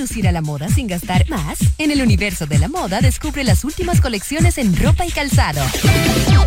lucir a la moda sin gastar más? En el universo de la moda descubre las últimas colecciones en ropa y calzado.